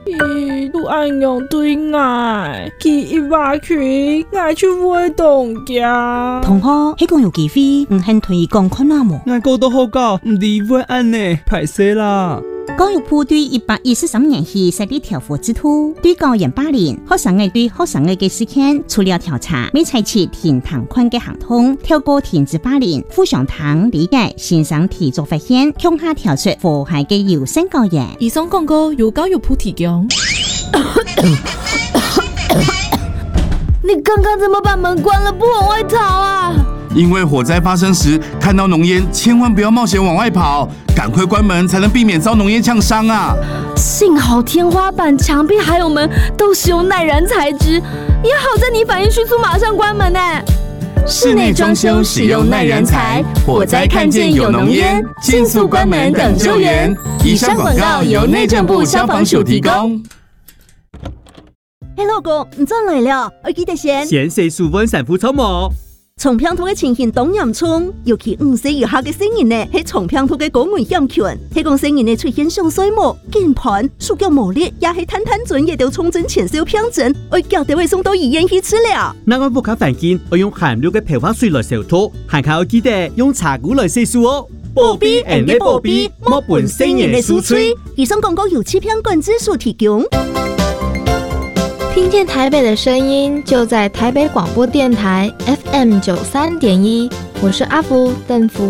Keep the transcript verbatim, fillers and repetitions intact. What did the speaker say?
伊都按样对爱，佢一挖佢，爱就会动家。 同学，迄讲有机会，唔肯同伊讲看下无？ 俺讲都好教，唔理会安呢，歹势啦。 教育部对一百一十三年起设立调佛制度，对教员霸凌、学生嘅对学生嘅嘅事件，除了调查，未采取停堂款嘅行动，透过停止霸凌、互相堂理解、欣赏提出发现，向下调出祸害嘅优先教员。 以上广告由教育部提供。 你刚刚怎么把门关了，不往外逃啊？ 因为火灾发生时看到浓烟，千万不要冒险往外跑，赶快关门才能避免遭浓烟呛伤啊！ 幸好天花板、墙壁还有门都是用耐燃材质，也好在你反应迅速，马上关门呢。 室内装修使用耐燃材，火灾看见有浓烟，迅速关门等救援。以上广告由内政部消防署提供。 嘿，老公，你转来了，我记得先。 先洗舒稳sản婦草毛。 松平土嘅情形當嚴重，尤其五歲以下嘅成人呢，係松平土嘅高危險群。係講成人呢出現上水毛、鍵盤、手腳毛裂，也係攤攤準，也都重症前兆病症，我叫地位送到醫院去治療。 那我不卡環境，我用含氯嘅漂髮水來消毒，還靠記得用茶壺來洗漱哦。 保庇人嘅保庇，莫本成人嘅輸吹。以上廣告由氣象管制署提供。 聽見台北的聲音，就在台北廣播電台 F M 九三點一。我是阿福鄧福。